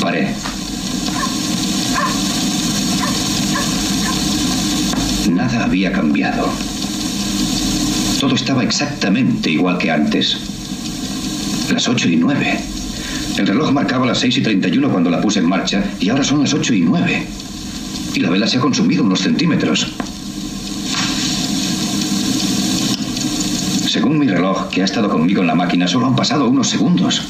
Triunfaré. Nada había cambiado. Todo estaba exactamente igual que antes. Las 8:09. El reloj marcaba las 6:31 cuando la puse en marcha y ahora son las 8:09. Y la vela se ha consumido unos centímetros. Según mi reloj, que ha estado conmigo en la máquina, solo han pasado unos segundos.